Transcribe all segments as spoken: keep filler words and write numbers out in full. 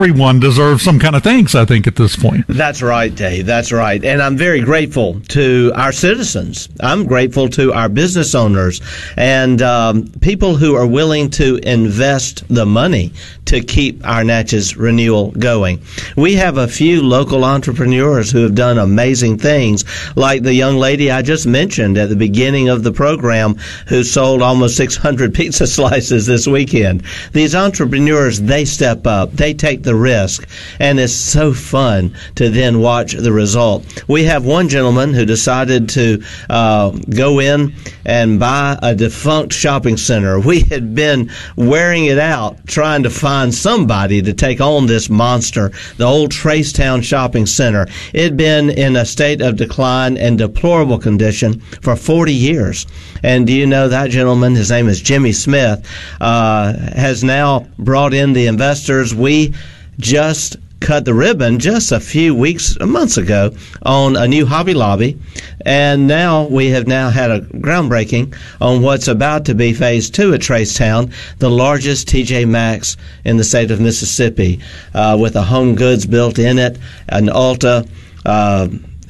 everyone deserves some kind of thanks, I think, at this point. That's right, Dave. That's right. And I'm very grateful to our citizens. I'm grateful to our business owners and um, people who are willing to invest the money to keep our Natchez renewal going. We have a few local entrepreneurs who have done amazing things, like the young lady I just mentioned at the beginning of the program who sold almost six hundred pizza slices this weekend. These entrepreneurs, they step up. They take the risk, and it's so fun to then watch the result. We have one gentleman who decided to uh, go in and buy a defunct shopping center. We had been wearing it out trying to find somebody to take on this monster, the old Tracetown Shopping Center. It had been in a state of decline and deplorable condition for forty years. And do you know that gentleman, his name is Jimmy Smith, uh, has now brought in the investors. We just cut the ribbon just a few weeks, months ago on a new Hobby Lobby, and now we have now had a groundbreaking on what's about to be phase two at Tracetown, the largest T J Maxx in the state of Mississippi, uh, with a Home Goods built in it, an Ulta, uh,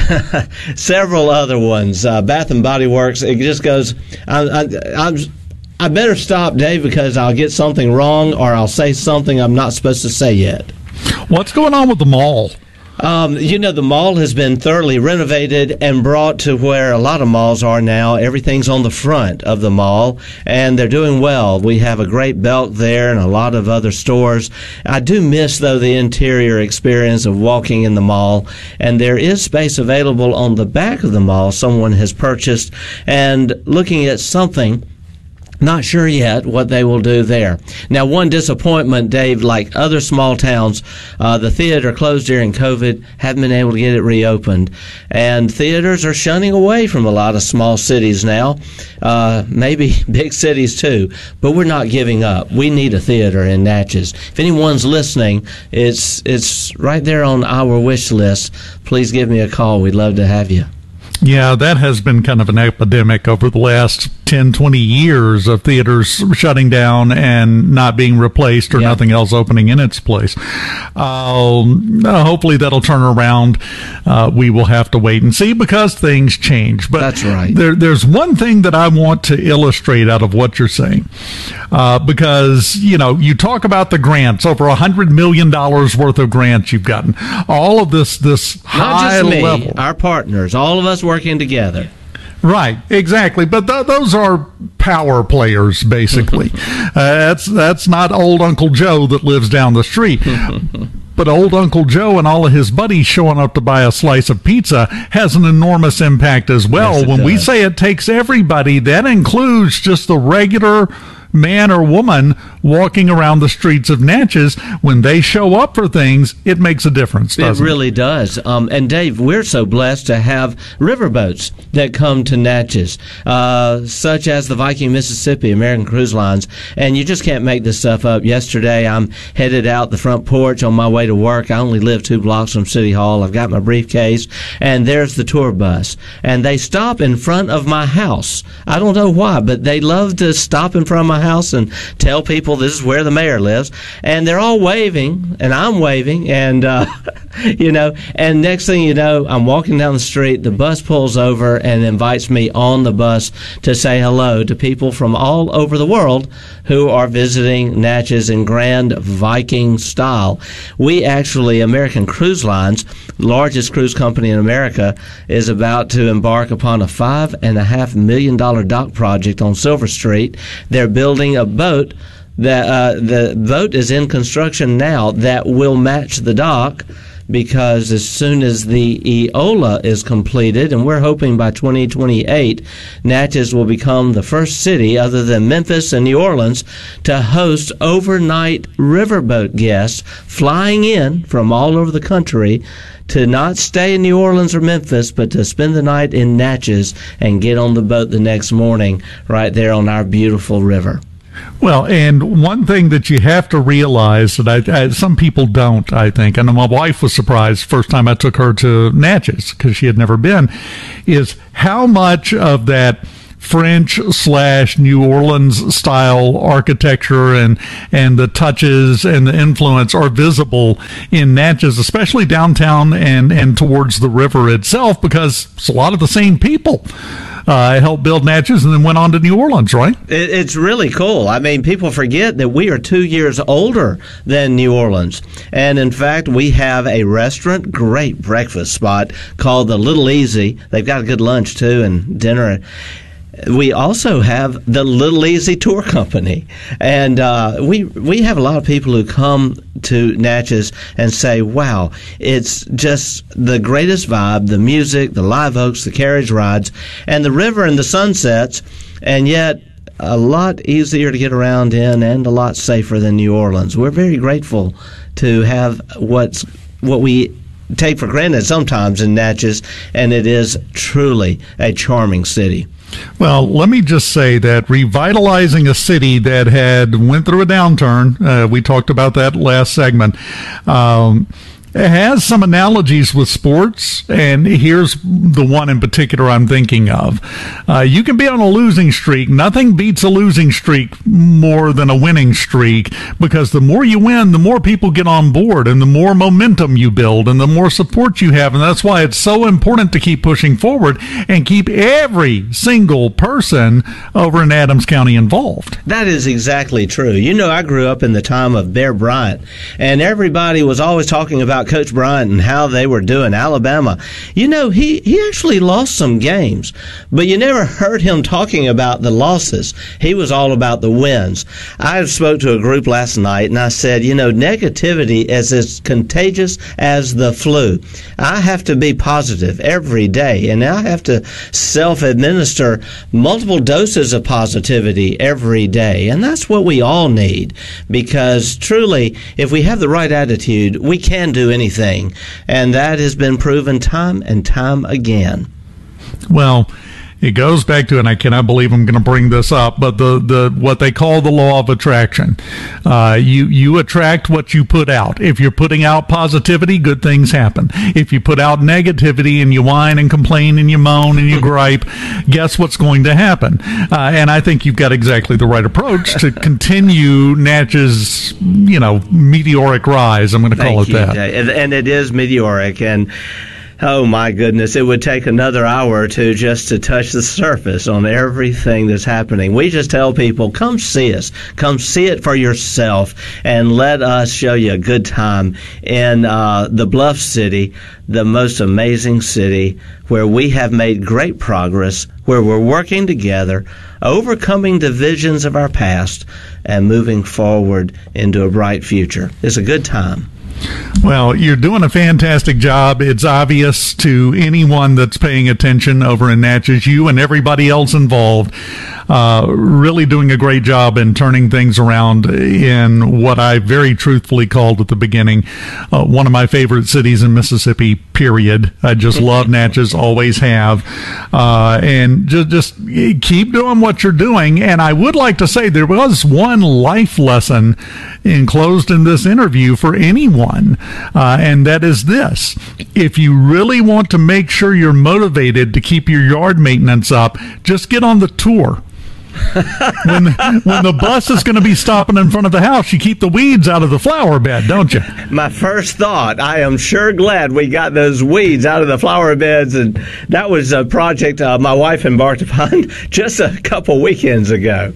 several other ones, uh, Bath and Body Works. It just goes. I, I, I'm. I better stop, Dave, because I'll get something wrong or I'll say something I'm not supposed to say yet. What's going on with the mall? Um, you know, the mall has been thoroughly renovated and brought to where a lot of malls are now. Everything's on the front of the mall, and they're doing well. We have a great belt there and a lot of other stores. I do miss, though, the interior experience of walking in the mall, and there is space available on the back of the mall someone has purchased, and looking at something. Not sure yet what they will do there. Now, one disappointment, Dave, like other small towns, uh, the theater closed during COVID, haven't been able to get it reopened. And theaters are shunning away from a lot of small cities now, uh, maybe big cities too. But we're not giving up. We need a theater in Natchez. If anyone's listening, it's it's right there on our wish list. Please give me a call. We'd love to have you. Yeah, that has been kind of an epidemic over the last ten, twenty years of theaters shutting down and not being replaced or yeah. nothing else opening in its place. Um, uh, hopefully that'll turn around. Uh, we will have to wait and see because things change. But that's right. There, there's one thing that I want to illustrate out of what you're saying. Uh, because, you know, you talk about the grants, over one hundred million dollars worth of grants you've gotten. All of this, this Not high just me, level. Our partners, all of us working together. Right, exactly. But th- those are power players, basically. uh, that's that's not old Uncle Joe that lives down the street. But old Uncle Joe and all of his buddies showing up to buy a slice of pizza has an enormous impact as well. Yes, when does. we say it takes everybody, that includes just the regular man or woman walking around the streets of Natchez. When they show up for things, it makes a difference, doesn't it? It really does. Um, and, Dave, we're so blessed to have riverboats that come to Natchez, uh, such as the Viking Mississippi, American Cruise Lines. And you just can't make this stuff up. Yesterday, I'm headed out the front porch on my way to work. I only live two blocks from City Hall. I've got my briefcase, and there's the tour bus. And they stop in front of my house. I don't know why, but they love to stop in front of my house and tell people this is where the mayor lives, and they're all waving, and I'm waving, and uh, you know, and next thing you know, I'm walking down the street, the bus pulls over and invites me on the bus to say hello to people from all over the world who are visiting Natchez in grand Viking style. We actually, American Cruise Lines, largest cruise company in America, is about to embark upon a five and a half million dollar dock project on Silver Street. They're building building a boat that uh, the boat is in construction now that will match the dock, because as soon as the Eola is completed, and we're hoping by twenty twenty-eight, Natchez will become the first city other than Memphis and New Orleans to host overnight riverboat guests flying in from all over the country to not stay in New Orleans or Memphis, but to spend the night in Natchez and get on the boat the next morning right there on our beautiful river. Well, and one thing that you have to realize that I, I, some people don't, I think, and my wife was surprised first time I took her to Natchez because she had never been, is how much of that French slash New Orleans style architecture and and the touches and the influence are visible in Natchez, especially downtown and and towards the river itself, because it's a lot of the same people uh, helped build Natchez and then went on to New Orleans, right? It, it's really cool. I mean, people forget that we are two years older than New Orleans, and in fact, we have a restaurant, great breakfast spot called the Little Easy. They've got a good lunch too and dinner. We also have the Little Easy Tour Company, and uh, we we have a lot of people who come to Natchez and say, wow, it's just the greatest vibe, the music, the live oaks, the carriage rides, and the river and the sunsets, and yet a lot easier to get around in and a lot safer than New Orleans. We're very grateful to have what's what we take for granted sometimes in Natchez, and it is truly a charming city. Well, let me just say that revitalizing a city that had went through a downturn, uh, we talked about that last segment, um, it has some analogies with sports, and here's the one in particular I'm thinking of. Uh, you can be on a losing streak. Nothing beats a losing streak more than a winning streak, because the more you win, the more people get on board, and the more momentum you build, and the more support you have. And that's why it's so important to keep pushing forward and keep every single person over in Adams County involved. That is exactly true. You know, I grew up in the time of Bear Bryant, and everybody was always talking about Coach Bryant and how they were doing. Alabama, you know, he, he actually lost some games, but you never heard him talking about the losses. He was all about the wins. I spoke to a group last night, and I said, you know, negativity is as contagious as the flu. I have to be positive every day, and I have to self-administer multiple doses of positivity every day, and that's what we all need, because truly, if we have the right attitude, we can do anything, and that has been proven time and time again. Well, it goes back to, and I cannot believe I'm going to bring this up, but the, the what they call the law of attraction. Uh, you you attract what you put out. If you're putting out positivity, good things happen. If you put out negativity and you whine and complain and you moan and you gripe, guess what's going to happen? Uh, and I think you've got exactly the right approach to continue Natchez's, you know, meteoric rise. I'm going to call Thank it you, that. Dave. And it is meteoric, and oh my goodness, it would take another hour or two just to touch the surface on everything that's happening. We just tell people, come see us. Come see it for yourself, and let us show you a good time in uh, the Bluff City, the most amazing city where we have made great progress, where we're working together, overcoming divisions of our past, and moving forward into a bright future. It's a good time. Well, you're doing a fantastic job. It's obvious to anyone that's paying attention over in Natchez, you and everybody else involved, uh, really doing a great job in turning things around in what I very truthfully called at the beginning uh, one of my favorite cities in Mississippi, period. I just love Natchez, always have. Uh, and just, just keep doing what you're doing. And I would like to say there was one life lesson enclosed in this interview for anyone. Uh, and that is this: if you really want to make sure you're motivated to keep your yard maintenance up, just get on the tour. when when the bus is going to be stopping in front of the house, you keep the weeds out of the flower bed, don't you? My first thought, I am sure glad we got those weeds out of the flower beds, and that was a project uh, my wife embarked upon just a couple weekends ago.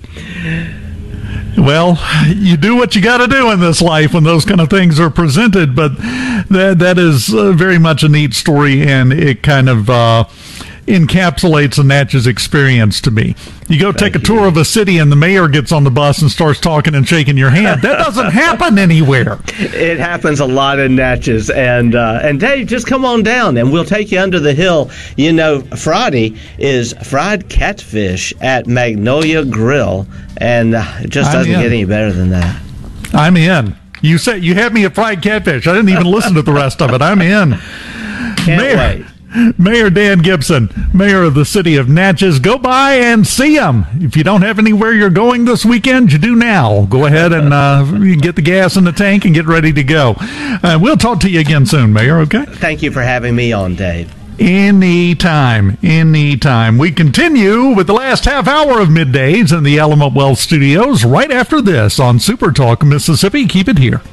Well, you do what you got to do in this life when those kind of things are presented, but that that is uh, very much a neat story, and it kind of uh, encapsulates the Natchez experience to me. You go take Thank a tour you. of a city and the mayor gets on the bus and starts talking and shaking your hand. That doesn't happen anywhere. It happens a lot in Natchez. And uh, and Dave, just come on down and we'll take you under the hill. You know, Friday is fried catfish at Magnolia Grill, and uh, it just I'm doesn't in. get any better than that. I'm in. You said you had me at fried catfish. I didn't even listen to the rest of it. I'm in. Can't Mayor, wait. Mayor Dan Gibson, mayor of the city of Natchez. Go by and see him. If you don't have anywhere you're going this weekend, you do now. Go ahead and uh, get the gas in the tank and get ready to go. Uh, we'll talk to you again soon, Mayor, okay? Thank you for having me on, Dave. Anytime, anytime. We continue with the last half hour of Middays in the Element Wealth Studios right after this on Super Talk Mississippi. Keep it here.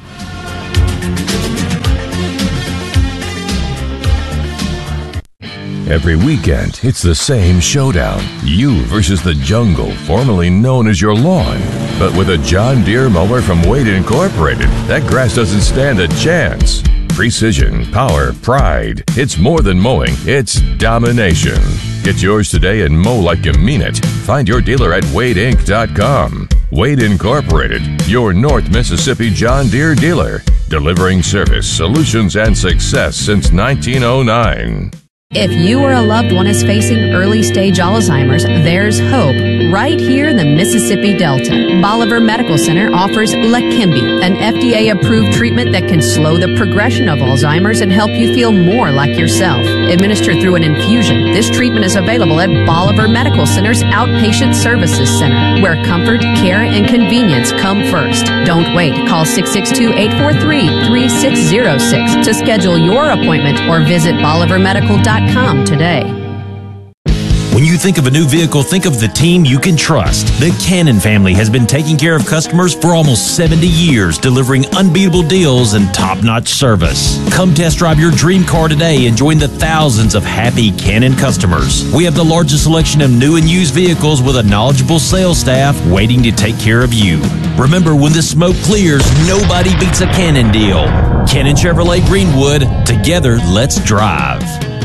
Every weekend, it's the same showdown. You versus the jungle, formerly known as your lawn. But with a John Deere mower from Wade Incorporated, that grass doesn't stand a chance. Precision, power, pride. It's more than mowing, it's domination. Get yours today and mow like you mean it. Find your dealer at wade inc dot com. Wade Incorporated, your North Mississippi John Deere dealer. Delivering service, solutions, and success since nineteen oh nine. If you or a loved one is facing early-stage Alzheimer's, there's hope right here in the Mississippi Delta. Bolivar Medical Center offers Leqembi, an F D A-approved treatment that can slow the progression of Alzheimer's and help you feel more like yourself. Administered through an infusion, this treatment is available at Bolivar Medical Center's Outpatient Services Center, where comfort, care, and convenience come first. Don't wait. Call six six two, eight four three, three six zero six to schedule your appointment or visit bolivar medical dot com today. When you think of a new vehicle, think of the team you can trust. The Cannon family has been taking care of customers for almost seventy years, delivering unbeatable deals and top-notch service. Come test drive your dream car today and join the thousands of happy Cannon customers. We have the largest selection of new and used vehicles with a knowledgeable sales staff waiting to take care of you. Remember, when the smoke clears, nobody beats a Cannon deal. Cannon Chevrolet Greenwood, together, let's drive.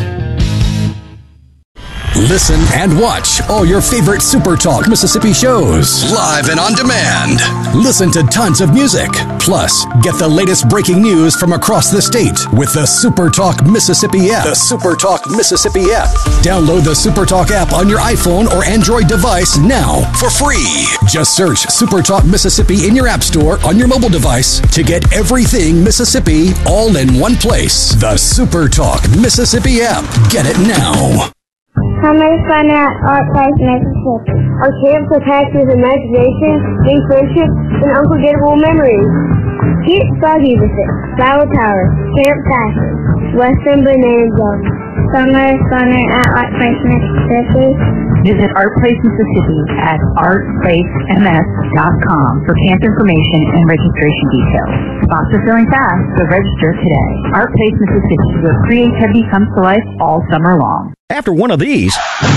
Listen and watch all your favorite Super Talk Mississippi shows live and on demand. Listen to tons of music. Plus, get the latest breaking news from across the state with the Super Talk Mississippi app. The Super Talk Mississippi app. Download the Super Talk app on your iPhone or Android device now for free. Just search Super Talk Mississippi in your app store on your mobile device to get everything Mississippi all in one place. The Super Talk Mississippi app. Get it now. Summer fun at Art Place, Mississippi. Our camps are packed with imagination, new friendships, and unforgettable memories. Get foggy with it. Flower Tower, Camp Fashion, Western Banana Zone. Summer fun at Art Place, Mississippi. Visit Art Place Mississippi at art place m s dot com for camp information and registration details. Spots are filling fast, so register today. Art Place Mississippi, where creativity comes to life all summer long. After one of these,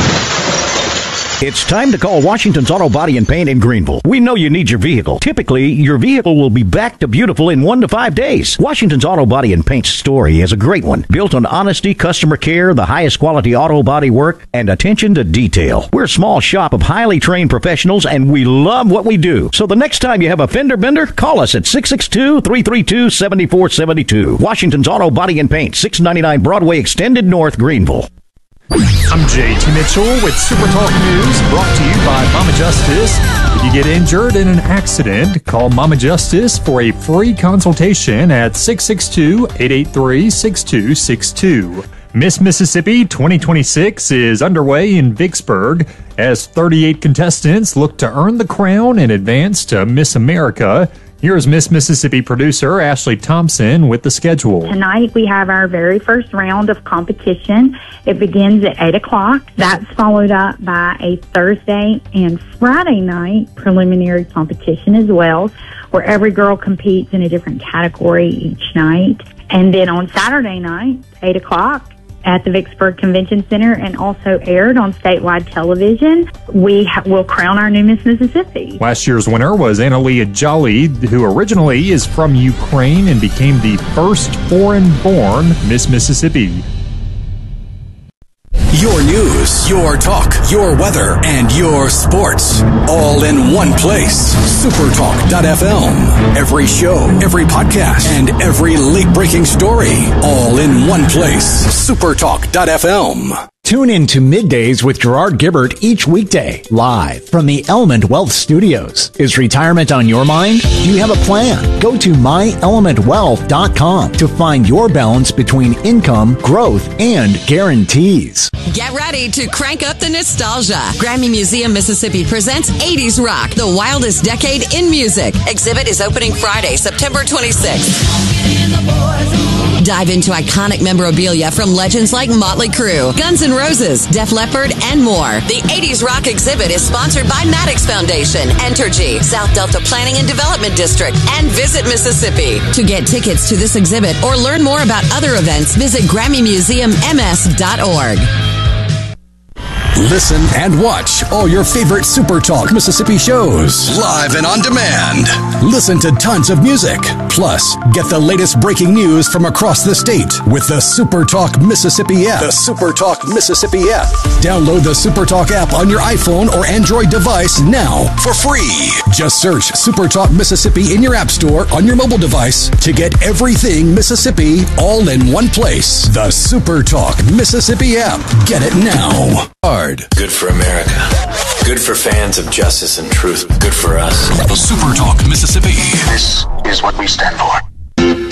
it's time to call Washington's Auto Body and Paint in Greenville. We know you need your vehicle. Typically, your vehicle will be back to beautiful in one to five days. Washington's Auto Body and Paint's story is a great one, built on honesty, customer care, the highest quality auto body work, and attention to detail. We're a small shop of highly trained professionals, and we love what we do. So the next time you have a fender bender, call us at six six two, three three two, seven four seven two. Washington's Auto Body and Paint, six ninety-nine Broadway Extended North, Greenville. I'm J T Mitchell with Super Talk News, brought to you by Mama Justice. If you get injured in an accident, call Mama Justice for a free consultation at six six two, eight eight three, six two six two. Miss Mississippi twenty twenty-six is underway in Vicksburg as thirty-eight contestants look to earn the crown and advance to Miss America. Here's Miss Mississippi producer Ashley Thompson with the schedule. Tonight we have our very first round of competition. It begins at eight o'clock. That's followed up by a Thursday and Friday night preliminary competition as well, where every girl competes in a different category each night. And then on Saturday night, eight o'clock, at the Vicksburg Convention Center and also aired on statewide television, we ha- will crown our new Miss Mississippi. Last year's winner was Analia Jolly, who originally is from Ukraine and became the first foreign-born Miss Mississippi. Your news, your talk, your weather, and your sports. All in one place. super talk dot f m. Every show, every podcast, and every late-breaking story. All in one place. super talk dot f m. Tune in to Middays with Gerard Gibbert each weekday, live from the Element Wealth Studios. Is retirement on your mind? Do you have a plan? Go to my element wealth dot com to find your balance between income, growth, and guarantees. Get ready to crank up the nostalgia. Grammy Museum Mississippi presents eighties Rock, the wildest decade in music. Exhibit is opening Friday, September twenty-sixth. Dive into iconic memorabilia from legends like Motley Crue, Guns N' Roses, Def Leppard, and more. The eighties Rock exhibit is sponsored by Maddox Foundation, Entergy, South Delta Planning and Development District, and Visit Mississippi. To get tickets to this exhibit or learn more about other events, visit Grammy Museum M S dot org. Listen and watch all your favorite Super Talk Mississippi shows live and on demand. Listen to tons of music. Plus, get the latest breaking news from across the state with the Super Talk Mississippi app. The Super Talk Mississippi app. Download the Super Talk app on your iPhone or Android device now for free. Just search Super Talk Mississippi in your app store on your mobile device to get everything Mississippi all in one place. The Super Talk Mississippi app. Get it now. Hard. Good for America. Good for fans of justice and truth. Good for us. Super Talk Mississippi. This is what we stand for.